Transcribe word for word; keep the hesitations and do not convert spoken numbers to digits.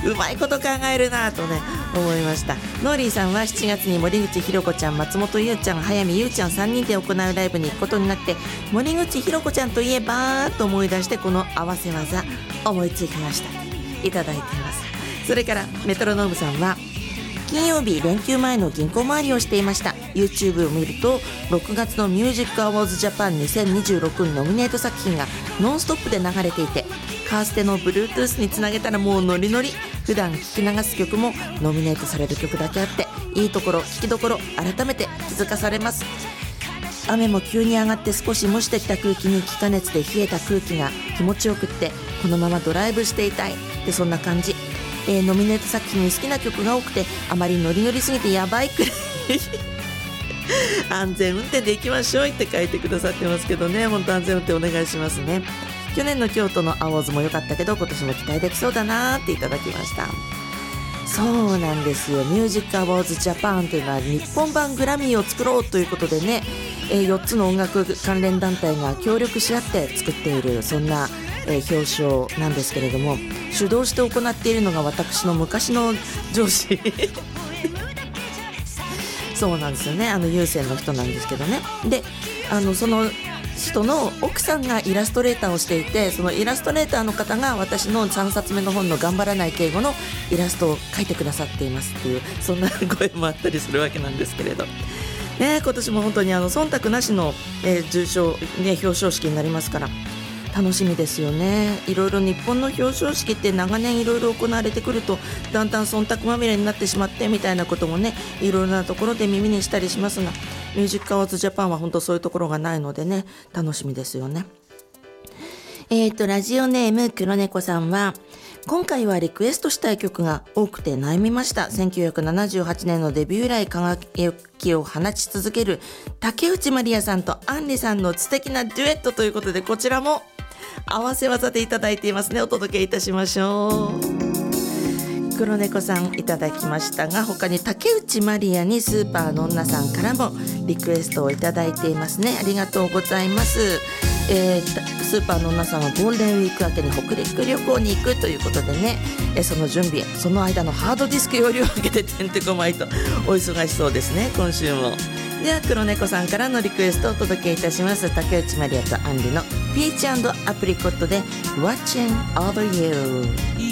うまいこと考えるなとね思いました。ノーリーさんはしちがつに森口博子ちゃん、松本優ちゃん、早見優ちゃんさんにんで行うライブに行くことになって、森口博子ちゃんといえばと思い出してこの合わせ技思いつきました。いただいています。それからメトロノームさんは金曜日連休前の銀行回りをしていました。 YouTube を見るとろくがつのミュージックアワーズジャパンにせんにじゅうろくにノミネート作品がノンストップで流れていて、カーステの Bluetooth につなげたらもうノリノリ。普段聴き流す曲もノミネートされる曲だけあって、いいところ聴きどころ改めて気づかされます。雨も急に上がって少し蒸してきた空気に気化熱で冷えた空気が気持ちよくって、このままドライブしていたいってそんな感じ。えー、ノミネート作品に好きな曲が多くて、あまりノリノリすぎてやばいくらい安全運転で行きましょうって書いてくださってますけどね、本当安全運転お願いしますね。去年の京都のアウォーズも良かったけど今年も期待できそうだなっていただきました。そうなんですよ、ミュージックアワーズジャパンというのは日本版グラミーを作ろうということでね、えー、よっつの音楽関連団体が協力し合って作っているそんな、えー、表彰なんですけれども、主導して行っているのが私の昔の上司そうなんですよね、あの有線の人なんですけどね。で、あのその人の奥さんがイラストレーターをしていて、そのイラストレーターの方が私のさんさつめの本の頑張らない敬語のイラストを描いてくださっていますっていう、そんな声もあったりするわけなんですけれどね。今年も本当にあの忖度なしの、えー、重賞、ね、表彰式になりますから楽しみですよね。いろいろ日本の表彰式って長年いろいろ行われてくるとだんだん忖度まみれになってしまってみたいなこともね、いろいろなところで耳にしたりしますが、ミュージックアワーズジャパンは本当そういうところがないのでね、楽しみですよね。えーとラジオネーム黒猫さんは、今回はリクエストしたい曲が多くて悩みました。せんきゅうひゃくななじゅうはちねんのデビュー以来輝きを放ち続ける竹内まりやさんとアンリさんの素敵なデュエットということで、こちらも合わせ技でいただいていますね。お届けいたしましょう。黒猫さんいただきましたが、他に竹内まりやにスーパーの女さんからもリクエストをいただいていますね。ありがとうございます。えー、スーパーの女さんはゴールデンウィーク明けに北陸旅行に行くということでね、えその準備、その間のハードディスク容量を上げててんてこまいとお忙しそうですね、今週も。では黒猫さんからのリクエストをお届けいたします。竹内まりやとアンリのピーチ&アプリコットで Watching Over You。